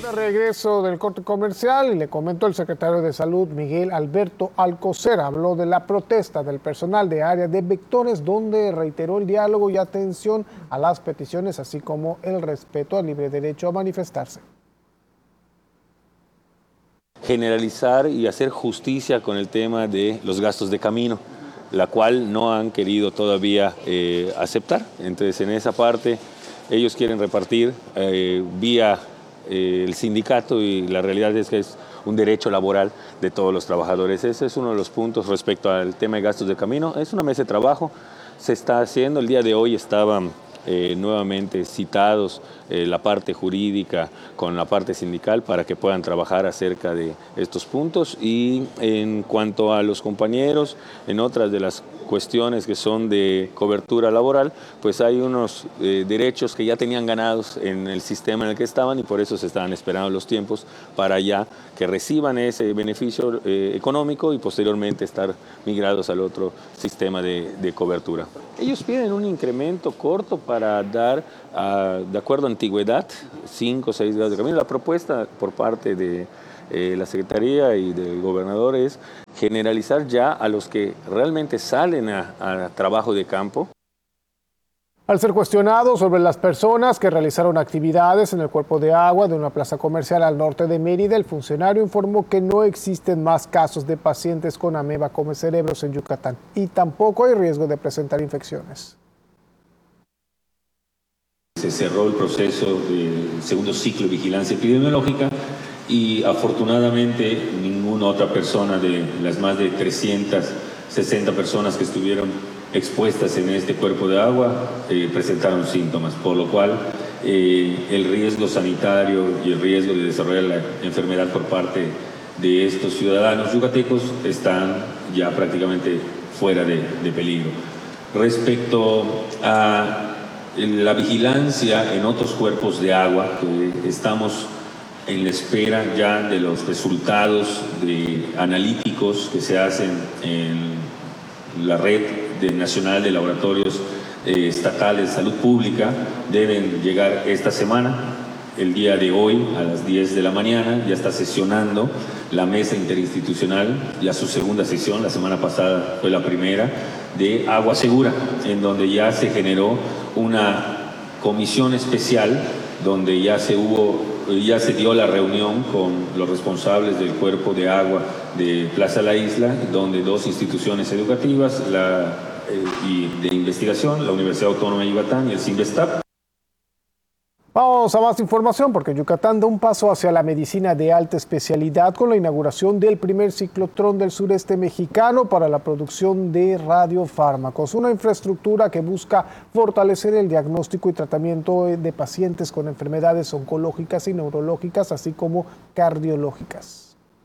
De regreso del corte comercial, y le comentó el secretario de Salud, Miguel Alberto Alcocer, habló de la protesta del personal de área de vectores, donde reiteró el diálogo y atención a las peticiones, así como el respeto al libre derecho a manifestarse. Generalizar y hacer justicia con el tema de los gastos de camino, la cual no han querido todavía aceptar. Entonces, en esa parte, ellos quieren repartir vía el sindicato, y la realidad es que es un derecho laboral de todos los trabajadores. Ese es uno de los puntos respecto al tema de gastos de camino. Es una mesa de trabajo, se está haciendo. El día de hoy estaban nuevamente citados la parte jurídica con la parte sindical para que puedan trabajar acerca de estos puntos. Y en cuanto a los compañeros, en otras de las cuestiones que son de cobertura laboral, pues hay unos derechos que ya tenían ganados en el sistema en el que estaban, y por eso se estaban esperando los tiempos para ya que reciban ese beneficio económico y posteriormente estar migrados al otro sistema de cobertura. Ellos piden un incremento corto para dar, de acuerdo a antigüedad, 5 o 6 grados de camino. La propuesta por parte de la Secretaría y del gobernador es generalizar ya a los que realmente salen a trabajo de campo. Al ser cuestionado sobre las personas que realizaron actividades en el cuerpo de agua de una plaza comercial al norte de Mérida, el funcionario informó que no existen más casos de pacientes con ameba come cerebros en Yucatán y tampoco hay riesgo de presentar infecciones. Se cerró el proceso del segundo ciclo de vigilancia epidemiológica y afortunadamente ninguna otra persona de las más de 360 personas que estuvieron expuestas en este cuerpo de agua presentaron síntomas, por lo cual el riesgo sanitario y el riesgo de desarrollar la enfermedad por parte de estos ciudadanos yucatecos están ya prácticamente fuera de peligro. Respecto a la vigilancia en otros cuerpos de agua, estamos en la espera ya de los resultados analíticos que se hacen en la red nacional de laboratorios estatales de salud pública. Deben llegar esta semana. El día de hoy a las 10 de la mañana ya está sesionando la mesa interinstitucional, ya su segunda sesión. La semana pasada fue la primera, de agua segura, en donde ya se generó una comisión especial donde ya se dio la reunión con los responsables del cuerpo de agua de Plaza La Isla, donde 2 instituciones educativas y de investigación, la Universidad Autónoma de Yucatán y el CINVESTAP. Vamos a más información, porque Yucatán da un paso hacia la medicina de alta especialidad con la inauguración del primer ciclotrón del sureste mexicano para la producción de radiofármacos, una infraestructura que busca fortalecer el diagnóstico y tratamiento de pacientes con enfermedades oncológicas y neurológicas, así como cardiológicas.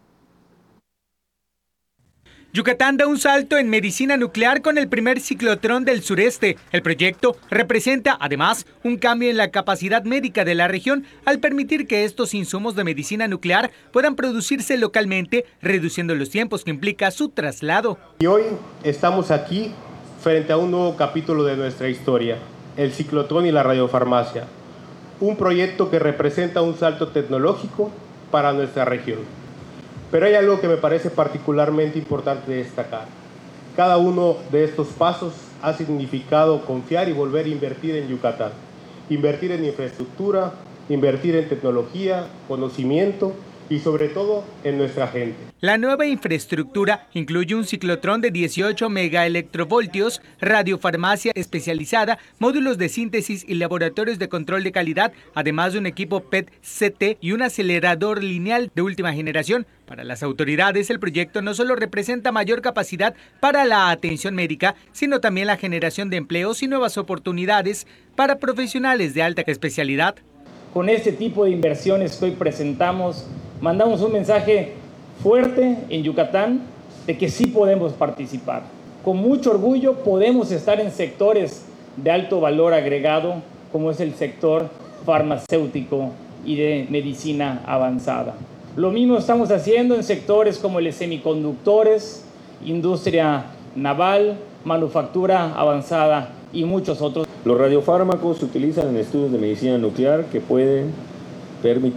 Yucatán da un salto en medicina nuclear con el primer ciclotrón del sureste. El proyecto representa, además, un cambio en la capacidad médica de la región al permitir que estos insumos de medicina nuclear puedan producirse localmente, reduciendo los tiempos que implica su traslado. Y hoy estamos aquí frente a un nuevo capítulo de nuestra historia, el ciclotrón y la radiofarmacia, un proyecto que representa un salto tecnológico para nuestra región. Pero hay algo que me parece particularmente importante destacar. Cada uno de estos pasos ha significado confiar y volver a invertir en Yucatán. Invertir en infraestructura, invertir en tecnología, conocimiento y sobre todo en nuestra gente. La nueva infraestructura incluye un ciclotrón de 18 megaelectrovoltios, radiofarmacia especializada, módulos de síntesis y laboratorios de control de calidad, además de un equipo PET-CT y un acelerador lineal de última generación. Para las autoridades, el proyecto no solo representa mayor capacidad para la atención médica, sino también la generación de empleos y nuevas oportunidades para profesionales de alta especialidad. Con este tipo de inversiones que hoy presentamos, mandamos un mensaje fuerte en Yucatán de que sí podemos participar. Con mucho orgullo podemos estar en sectores de alto valor agregado, como es el sector farmacéutico y de medicina avanzada. Lo mismo estamos haciendo en sectores como los semiconductores, industria naval, manufactura avanzada y muchos otros. Los radiofármacos se utilizan en estudios de medicina nuclear que pueden permitir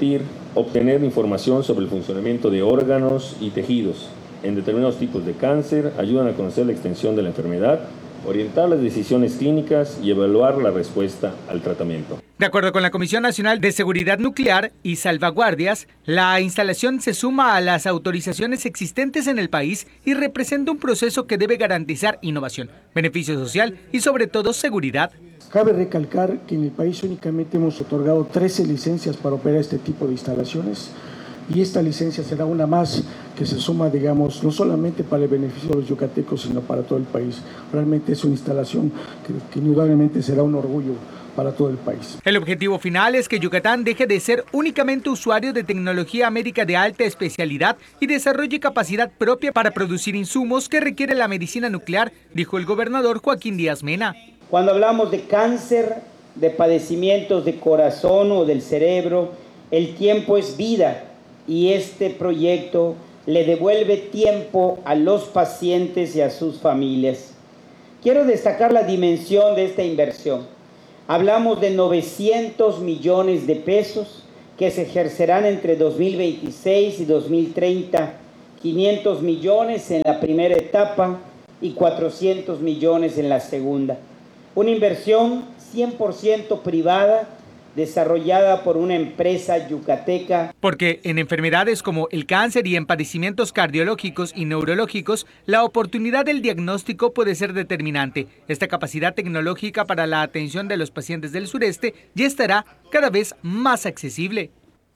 obtener información sobre el funcionamiento de órganos y tejidos en determinados tipos de cáncer, ayudan a conocer la extensión de la enfermedad, orientar las decisiones clínicas y evaluar la respuesta al tratamiento. De acuerdo con la Comisión Nacional de Seguridad Nuclear y Salvaguardias, la instalación se suma a las autorizaciones existentes en el país y representa un proceso que debe garantizar innovación, beneficio social y sobre todo seguridad. Cabe recalcar que en el país únicamente hemos otorgado 13 licencias para operar este tipo de instalaciones y esta licencia será una más que se suma, digamos, no solamente para el beneficio de los yucatecos, sino para todo el país. Realmente es una instalación que indudablemente será un orgullo para todo el país. El objetivo final es que Yucatán deje de ser únicamente usuario de tecnología médica de alta especialidad y desarrolle capacidad propia para producir insumos que requiere la medicina nuclear, dijo el gobernador Joaquín Díaz Mena. Cuando hablamos de cáncer, de padecimientos de corazón o del cerebro, el tiempo es vida y este proyecto le devuelve tiempo a los pacientes y a sus familias. Quiero destacar la dimensión de esta inversión. Hablamos de 900 millones de pesos que se ejercerán entre 2026 y 2030, 500 millones en la primera etapa y 400 millones en la segunda. Una inversión 100% privada, desarrollada por una empresa yucateca. Porque en enfermedades como el cáncer y en padecimientos cardiológicos y neurológicos, la oportunidad del diagnóstico puede ser determinante. Esta capacidad tecnológica para la atención de los pacientes del sureste ya estará cada vez más accesible.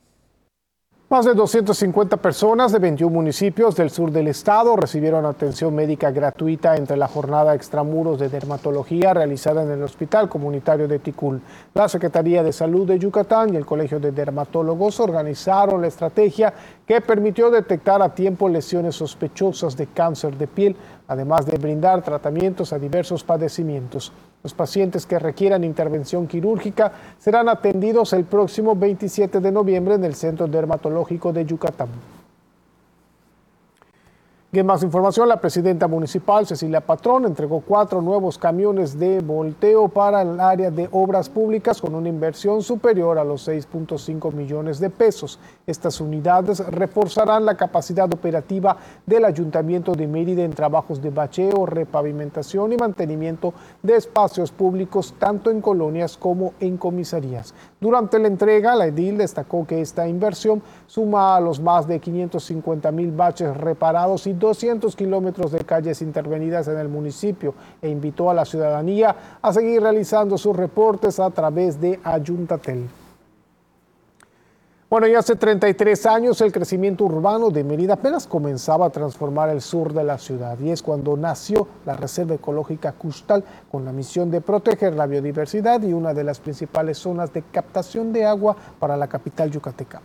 Más de 250 personas de 21 municipios del sur del estado recibieron atención médica gratuita entre la jornada extramuros de dermatología realizada en el Hospital Comunitario de Ticul. La Secretaría de Salud de Yucatán y el Colegio de Dermatólogos organizaron la estrategia que permitió detectar a tiempo lesiones sospechosas de cáncer de piel, además de brindar tratamientos a diversos padecimientos. Los pacientes que requieran intervención quirúrgica serán atendidos el próximo 27 de noviembre en el Centro Dermatológico de Yucatán. Y en más información, la presidenta municipal, Cecilia Patrón, entregó 4 nuevos camiones de volteo para el área de obras públicas con una inversión superior a los 6.5 millones de pesos. Estas unidades reforzarán la capacidad operativa del Ayuntamiento de Mérida en trabajos de bacheo, repavimentación y mantenimiento de espacios públicos, tanto en colonias como en comisarías. Durante la entrega, la edil destacó que esta inversión suma a los más de 550,000 baches reparados y 200 kilómetros de calles intervenidas en el municipio e invitó a la ciudadanía a seguir realizando sus reportes a través de Ayuntatel. Bueno, y hace 33 años el crecimiento urbano de Mérida apenas comenzaba a transformar el sur de la ciudad y es cuando nació la Reserva Ecológica Kuxtal con la misión de proteger la biodiversidad y una de las principales zonas de captación de agua para la capital yucateca.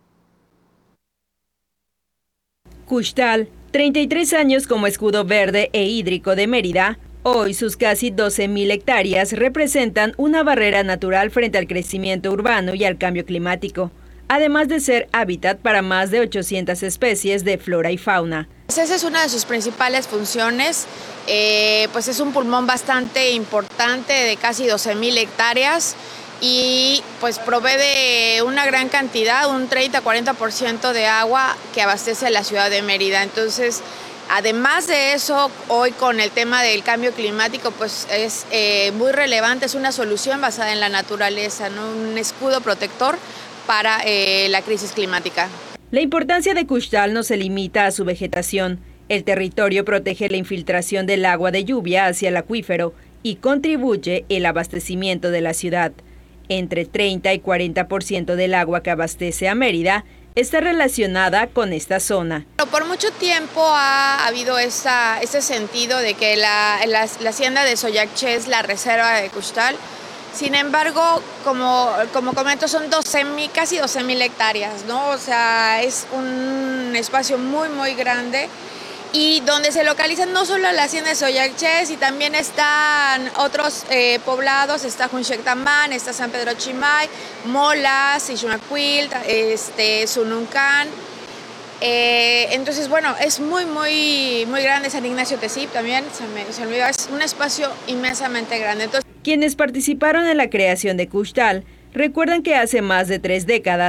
Kuxtal, 33 años como escudo verde e hídrico de Mérida, hoy sus casi 12,000 hectáreas representan una barrera natural frente al crecimiento urbano y al cambio climático, además de ser hábitat para más de 800 especies de flora y fauna. Esa es una de sus principales funciones, pues es un pulmón bastante importante de casi 12,000 hectáreas y pues provee de una gran cantidad, un 30-40% de agua que abastece a la ciudad de Mérida. Entonces, además de eso, hoy con el tema del cambio climático, pues es muy relevante, es una solución basada en la naturaleza, ¿no? Un escudo protector para la crisis climática. La importancia de Kuxtal no se limita a su vegetación. El territorio protege la infiltración del agua de lluvia hacia el acuífero y contribuye el abastecimiento de la ciudad. Entre 30 y 40% del agua que abastece a Mérida está relacionada con esta zona. Por mucho tiempo ha habido ese sentido de que la hacienda de Soyacché es la reserva de Kuxtal. Sin embargo, como comento, son casi 12,000 hectáreas, ¿no? O sea, es un espacio muy, muy grande y donde se localizan no solo la hacienda de Soyacché, sino también están otros poblados, está Junxectamán, está San Pedro Chimay, Molas, Ixmaquil, Sununcán. Entonces, bueno, es muy, muy, muy grande. San Ignacio Tezip también, se me olvidó, es un espacio inmensamente grande. Entonces, quienes participaron en la creación de Kuxtal recuerdan que hace más de 3 décadas,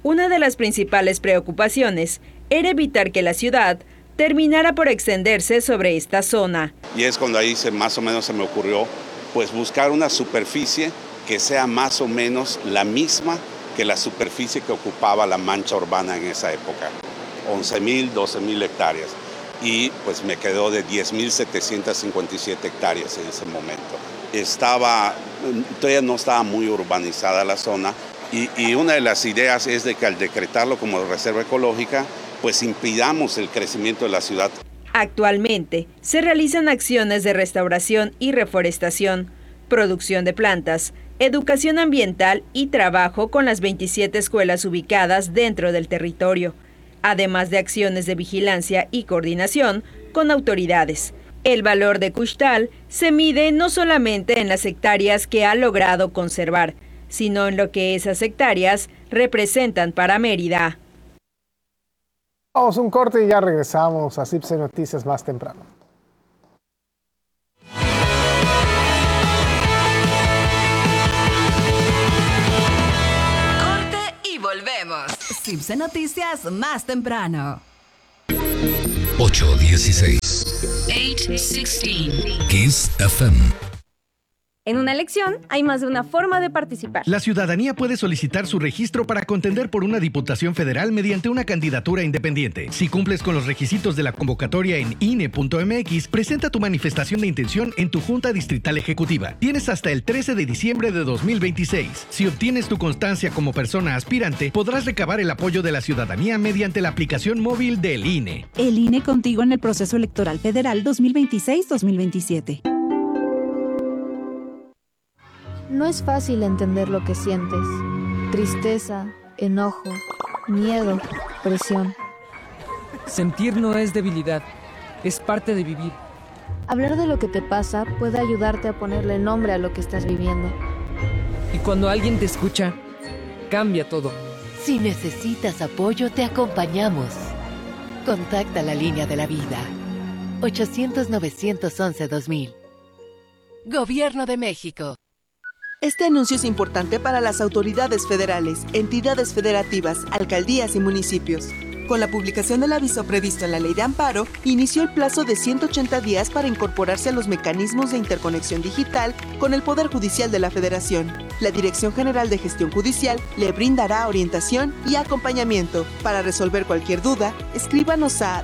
Una de las principales preocupaciones era evitar que la ciudad terminara por extenderse sobre esta zona. Y es cuando ahí más o menos se me ocurrió pues buscar una superficie que sea más o menos la misma que la superficie que ocupaba la mancha urbana en esa época, 11.000, 12.000 hectáreas. Y pues me quedó de 10.757 hectáreas en ese momento. Todavía no estaba muy urbanizada la zona y una de las ideas es de que al decretarlo como reserva ecológica, pues impidamos el crecimiento de la ciudad. Actualmente se realizan acciones de restauración y reforestación, producción de plantas, educación ambiental y trabajo con las 27 escuelas ubicadas dentro del territorio, además de acciones de vigilancia y coordinación con autoridades. El valor de Kuxtal se mide no solamente en las hectáreas que ha logrado conservar, sino en lo que esas hectáreas representan para Mérida. Vamos a un corte y ya regresamos a CIPSE Noticias más temprano. Corte y volvemos. CIPSE Noticias más temprano. 8:16. 8:16. Kiss FM. En una elección hay más de una forma de participar. La ciudadanía puede solicitar su registro para contender por una diputación federal mediante una candidatura independiente. Si cumples con los requisitos de la convocatoria en INE.mx, presenta tu manifestación de intención en tu Junta Distrital Ejecutiva. Tienes hasta el 13 de diciembre de 2026. Si obtienes tu constancia como persona aspirante, podrás recabar el apoyo de la ciudadanía mediante la aplicación móvil del INE. El INE contigo en el proceso electoral federal 2026-2027. No es fácil entender lo que sientes. Tristeza, enojo, miedo, presión. Sentir no es debilidad, es parte de vivir. Hablar de lo que te pasa puede ayudarte a ponerle nombre a lo que estás viviendo. Y cuando alguien te escucha, cambia todo. Si necesitas apoyo, te acompañamos. Contacta la línea de la vida. 800-911-2000. Gobierno de México. Este anuncio es importante para las autoridades federales, entidades federativas, alcaldías y municipios. Con la publicación del aviso previsto en la Ley de Amparo, inició el plazo de 180 días para incorporarse a los mecanismos de interconexión digital con el Poder Judicial de la Federación. La Dirección General de Gestión Judicial le brindará orientación y acompañamiento. Para resolver cualquier duda, escríbanos a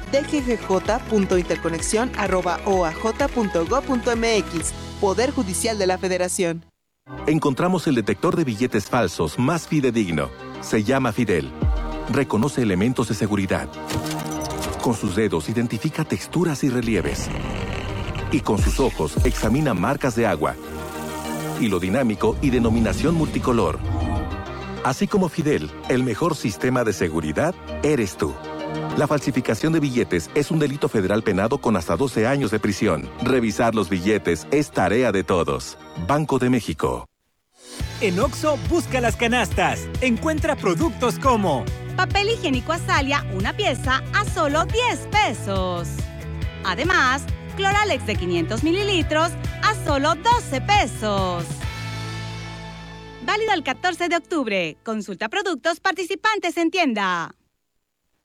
dggj.interconexión@oaj.gov.mx. Poder Judicial de la Federación. Encontramos el detector de billetes falsos más fidedigno. Se llama Fidel. Reconoce elementos de seguridad. Con sus dedos identifica texturas y relieves. Y con sus ojos examina marcas de agua, hilo dinámico y denominación multicolor. Así como Fidel, el mejor sistema de seguridad eres tú. La falsificación de billetes es un delito federal penado con hasta 12 años de prisión. Revisar los billetes es tarea de todos. Banco de México. En Oxxo, busca las canastas. Encuentra productos como papel higiénico Azalia, una pieza a solo 10 pesos. Además, Cloralex de 500 mililitros a solo 12 pesos. Válido el 14 de octubre. Consulta productos participantes en tienda.